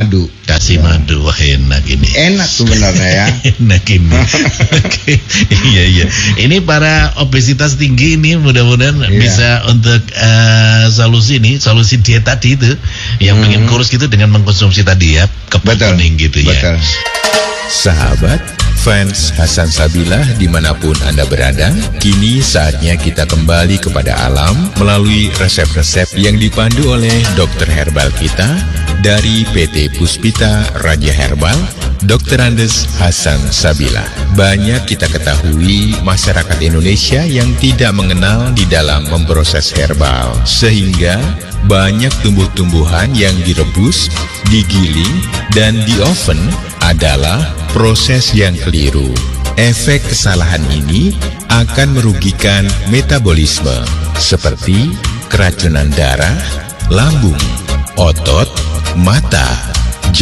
madu. Kasih madu, wah enak ini. Enak sebenarnya ya. Enak ini. Oke. Iya. Ini para obesitas tinggi ini mudah-mudahan bisa untuk solusi diet tadi itu yang pengen kurus gitu dengan mengkonsumsi tadi ya kepot kuning gitu ya. Betul. Sahabat fans Hasan Sabilah dimanapun Anda berada, kini saatnya kita kembali kepada alam melalui resep-resep yang dipandu oleh dokter herbal kita dari PT Puspita Raja Herbal, Dr. Andes Hasan Sabilah. Banyak kita ketahui masyarakat Indonesia yang tidak mengenal di dalam memproses herbal, sehingga banyak tumbuh-tumbuhan yang direbus, digiling, dan di oven adalah proses yang keliru. Efek kesalahan ini akan merugikan metabolisme seperti keracunan darah, lambung, otot, mata,